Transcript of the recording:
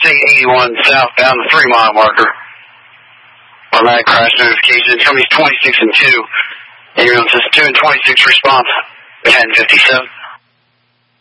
Interstate 81 southbound, the 3-mile marker. Automatic crash notification. Company's 26 and 2. Ambulance is 2 and 26 response. 1057.